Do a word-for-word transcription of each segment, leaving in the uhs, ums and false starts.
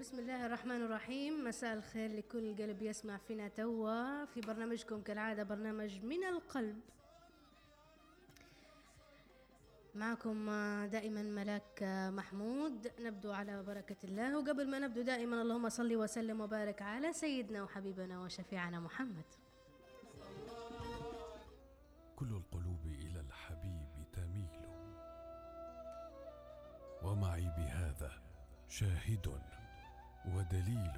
بسم الله الرحمن الرحيم. مساء الخير لكل قلب يسمع فينا توا في برنامجكم كالعادة، برنامج من القلب. معكم دائما ملاك محمود. نبدو على بركة الله، وقبل ما نبدو دائما اللهم صل وسلم وبارك على سيدنا وحبيبنا وشفيعنا محمد. كل القلوب إلى الحبيب تميل، ومعي بهذا شاهد ودليل.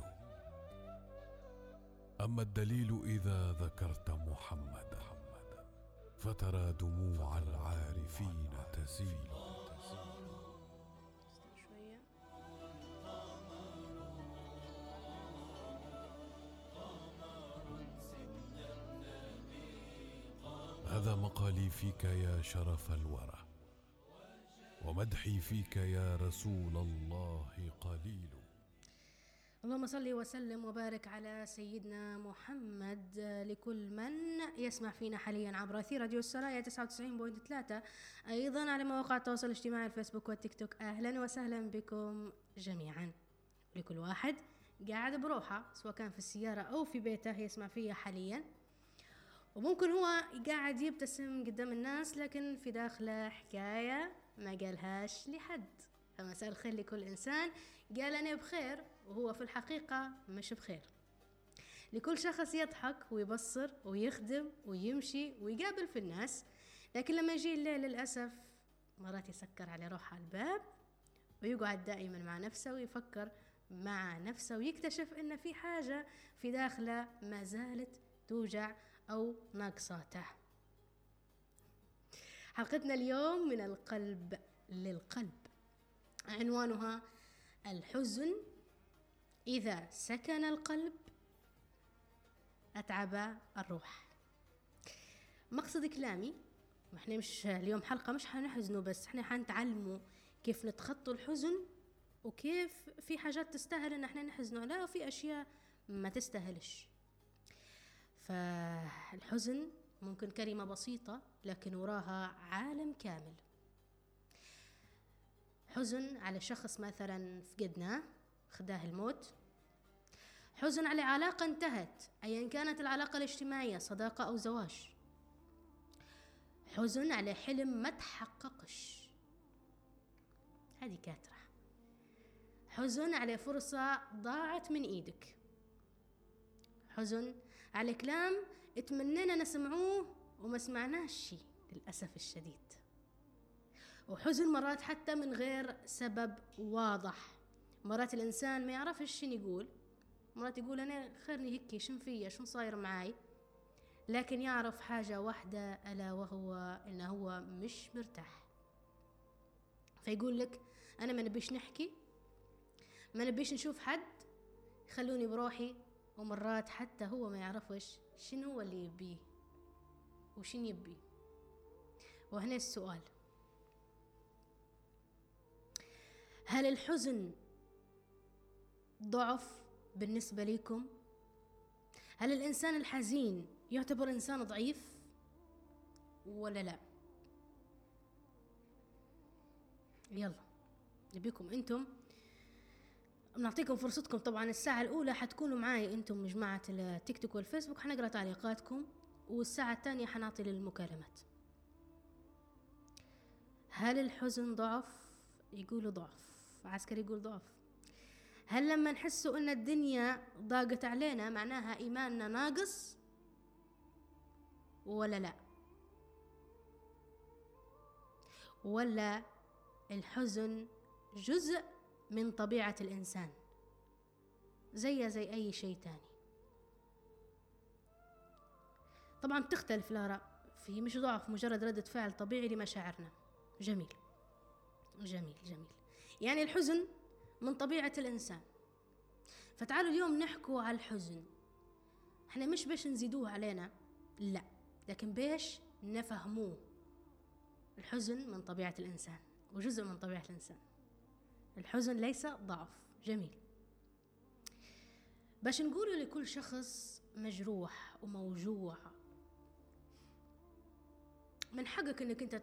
أما الدليل إذا ذكرت محمدا فترى دموع العارفين تسيل. هذا مقالي فيك يا شرف الورى، ومدحي فيك يا رسول الله قليل. اللهم صل وسلم وبارك على سيدنا محمد. لكل من يسمع فينا حاليا عبر أثير راديو السرايا تسعة وتسعين فاصلة ثلاثة، أيضا على مواقع التواصل الاجتماعي الفيسبوك والتيك توك. أهلا وسهلا بكم جميعا. لكل واحد قاعد بروحه، سواء كان في السيارة أو في بيته يسمع فيها حاليا، وممكن هو قاعد يبتسم قدام الناس لكن في داخله حكاية ما قالهاش لحد. فمساء الخير لكل إنسان قال أنا بخير وهو في الحقيقة مش بخير. لكل شخص يضحك ويبصر ويخدم ويمشي ويقابل في الناس، لكن لما يجي الليل للأسف مرات يسكر على روحه الباب ويقعد دائما مع نفسه ويفكر مع نفسه ويكتشف إن في حاجة في داخله ما زالت توجع أو ناقصاته. حلقتنا اليوم من القلب للقلب، عنوانها الحزن إذا سكن القلب أتعب الروح. مقصد كلامي، احنا مش اليوم حلقة مش حنحزنوا بس، احنا حنتعلموا كيف نتخطوا الحزن، وكيف في حاجات تستاهل ان احنا نحزنوا عليها وفي اشياء ما تستاهلش. فالحزن ممكن كلمة بسيطة لكن وراها عالم كامل. حزن على شخص مثلا فقدناه، خداه الموت. حزن على علاقة انتهت أيا كانت العلاقة الاجتماعية، صداقة أو زواج. حزن على حلم ما تحققش، هذه كاترة. حزن على فرصة ضاعت من إيدك. حزن على كلام اتمنينا نسمعوه وما سمعناش شي للأسف الشديد. وحزن مرات حتى من غير سبب واضح. مرات الإنسان ما يعرفش شنو يقول، مرات يقول أنا خيرني هيك، شن فيا، شن صاير معاي، لكن يعرف حاجة واحدة ألا وهو إنه هو مش مرتاح. فيقول لك أنا ما نبيش نحكي، ما نبيش نشوف حد، خلوني بروحي. ومرات حتى هو ما يعرفش شنو هو اللي يبيه وشن يبيه. وهنا السؤال، هل الحزن ضعف بالنسبة لكم؟ هل الإنسان الحزين يعتبر إنسان ضعيف ولا لا؟ يلا نبيكم أنتم، نعطيكم فرصتكم. طبعا الساعة الأولى حتكونوا معاي أنتم مجموعة التيك توك والفيسبوك، حنقرأ تعليقاتكم، والساعة الثانية حنعطي للمكالمات. هل الحزن ضعف؟ يقولوا ضعف. عسكري يقول ضعف. هل لما نحسوا ان الدنيا ضاقت علينا معناها ايماننا ناقص ولا لا؟ ولا الحزن جزء من طبيعة الانسان زي زي اي شيء تاني؟ طبعا بتختلف الآراء، في مش ضعف، مجرد ردة فعل طبيعي لمشاعرنا. جميل جميل جميل. يعني الحزن من طبيعة الإنسان. فتعالوا اليوم نحكوا على الحزن. احنا مش باش نزيدوه علينا، لا، لكن باش نفهموه. الحزن من طبيعة الإنسان وجزء من طبيعة الإنسان. الحزن ليس ضعف. جميل. باش نقوله لكل شخص مجروح وموجوع، من حقك انك انت